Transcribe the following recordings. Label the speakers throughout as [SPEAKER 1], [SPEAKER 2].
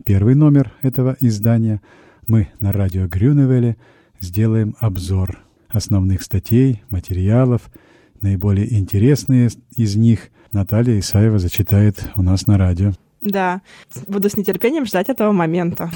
[SPEAKER 1] первый номер этого издания, мы на радио Грюневеле сделаем обзор основных статей, материалов. Наиболее интересные из них Наталья Исаева зачитает у нас на радио.
[SPEAKER 2] Да, буду с нетерпением ждать этого момента.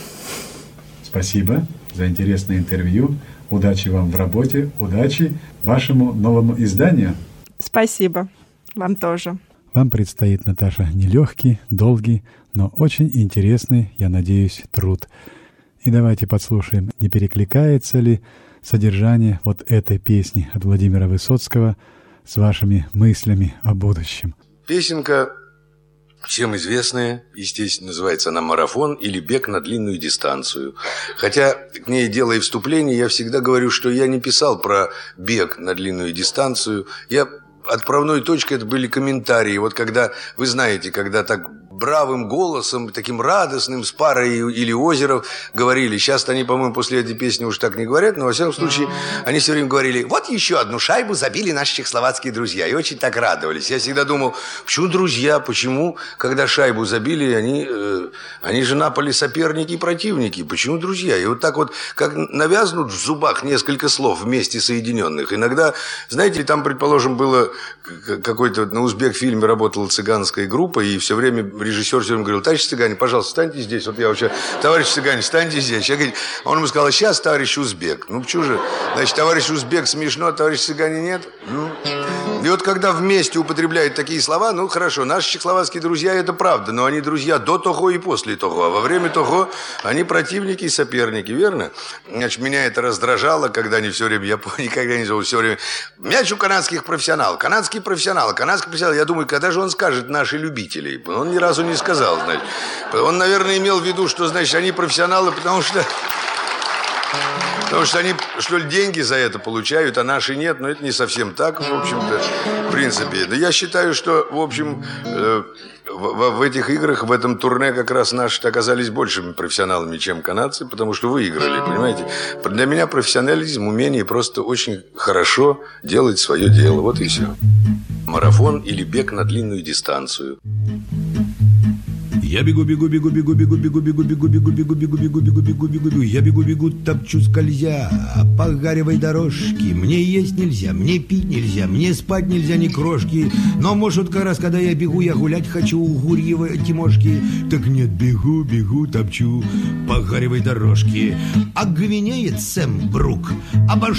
[SPEAKER 1] Спасибо за интересное интервью. Удачи вам в работе, удачи вашему новому изданию.
[SPEAKER 2] Спасибо. Вам тоже.
[SPEAKER 1] Вам предстоит, Наташа, нелегкий, долгий, но очень интересный, я надеюсь, труд. И давайте подслушаем, не перекликается ли содержание вот этой песни от Владимира Высоцкого с вашими мыслями о будущем.
[SPEAKER 3] Песенка всем известная, естественно, называется она «Марафон» или «Бег на длинную дистанцию». Хотя, к ней делая вступление, я всегда говорю, что я не писал про бег на длинную дистанцию. Отправной точкой это были комментарии. Вот когда, вы знаете, когда так бравым голосом, таким радостным, с Парой или Озеров говорили. Сейчас-то они, по-моему, после этой песни уж так не говорят, но, во всяком случае, они все время говорили: вот еще одну шайбу забили наши чехословацкие друзья. И очень так радовались. Я всегда думал, почему друзья, почему, когда шайбу забили, они же напали соперники и противники. Почему друзья? И вот так вот, как навязнут в зубах несколько слов вместе соединенных. Иногда, знаете, там, предположим, было какой-то, на узбек-фильме работала цыганская группа, и все время режиссер все время говорил: товарищ цыгане, пожалуйста, встаньте здесь. Вот я вообще: товарищ цыгане, встаньте здесь. Он ему сказал: сейчас, товарищ узбек. Ну, почему же? Значит, товарищ узбек смешно, а товарищ цыгане нет? Ну. И вот когда вместе употребляют такие слова, ну, хорошо, наши чехословацкие друзья, это правда, но они друзья до того и после того. А во время того они противники и соперники, верно? Значит, меня это раздражало, когда они все время, я никогда не забыл, все время: мяч у канадских профессионалов, канадский профессионал. Я думаю, когда же он скажет «наши любители»? Он ни разу не сказал, значит. Он, наверное, имел в виду, что, значит, они профессионалы, потому что они, что ли, деньги за это получают, а наши нет. Но это не совсем так, в общем-то, в принципе. Да я считаю, что, в общем, в этих играх, в этом турне как раз наши оказались большими профессионалами, чем канадцы, потому что выиграли, понимаете? Для меня профессионализм, умение просто очень хорошо делать свое дело. Вот и все. Марафон или бег на длинную дистанцию.
[SPEAKER 4] Я бегу, бегу, бегу, бегу, бегу, бегу, бегу, бегу, бегу, бегу, бегу, бегу, бегу, бегу, бегу, бегу. Я бегу, бегу, топчу скользя по гаревой дорожке. Мне есть нельзя, мне пить нельзя, мне спать нельзя ни крошки. Но, может, как раз, когда я бегу, я гулять хочу у Гурьевой Тимошки. Так нет, бегу, бегу, топчу по гаревой дорожке. А гвинеец Сэм Брук